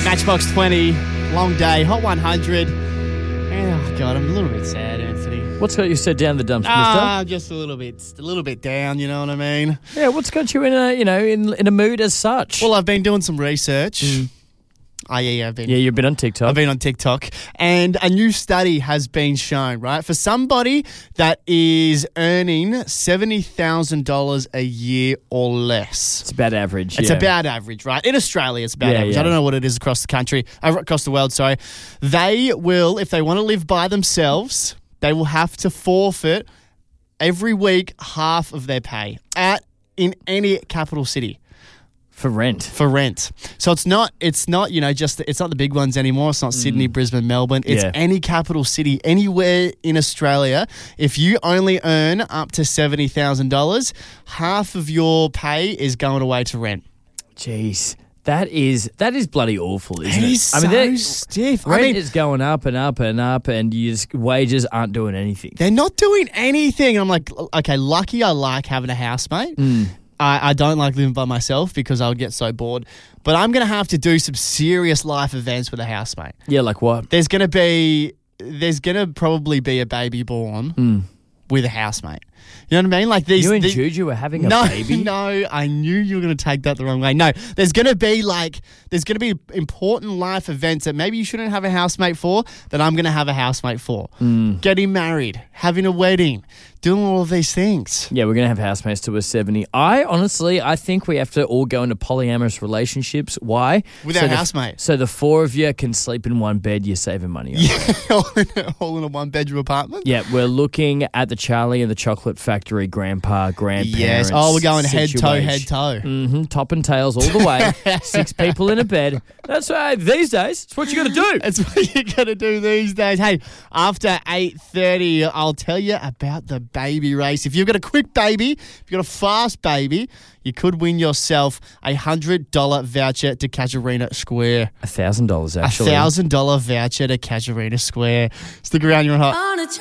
Matchbox 20, long day, Hot 100. Oh, God, I'm a little bit sad, Anthony. What's got you so down the dumps, I'm just a little bit down, you know what I mean? Yeah, what's got you in a mood as such? Well, I've been doing some research. You've been on TikTok. I've been on TikTok, and a new study has been shown, right? For somebody that is earning $70,000 a year or less. It's about average. It's about average, right? In Australia, it's about average. I don't know what it is across the world, sorry. They will, if they want to live by themselves, they will have to forfeit every week half of their pay in any capital city. For rent. So it's not it's not the big ones anymore. It's not Sydney, Brisbane, Melbourne. It's any capital city, anywhere in Australia. If you only earn up to $70,000, half of your pay is going away to rent. Jeez. That is bloody awful, isn't it? It is so stiff. Rent is going up and up and up, and wages aren't doing anything. They're not doing anything. I'm like, okay, lucky I like having a housemate. I don't like living by myself because I would get so bored. But I'm going to have to do some serious life events with a housemate. Yeah, like what? There's going to probably be a baby born with a housemate. You know what I mean? Like you and Juju were having a baby? No, I knew you were going to take that the wrong way. No, there's going to be important life events that maybe you shouldn't have a housemate for that I'm going to have a housemate for. Getting married, having a wedding, doing all of these things. Yeah, we're going to have housemates till we're 70. I think we have to all go into polyamorous relationships. Why? Without a housemate. So the four of you can sleep in one bed. You're saving money. All in a one-bedroom apartment? Yeah, we're looking at the Charlie and the Chocolate Factory grandpa, grandparents. Yes. Oh, we're going head toe. Mm-hmm. Top and tails all the way. 6 people in a bed. That's right. These days, it's what you got to do. It's what you got to do these days. Hey, after 8:30, I'll tell you about the baby race. If you've got a quick baby, if you've got a fast baby, you could win yourself a $100 voucher to Casuarina Square. $1,000 actually. $1,000 voucher to Casuarina Square. Stick around, you're on Hot.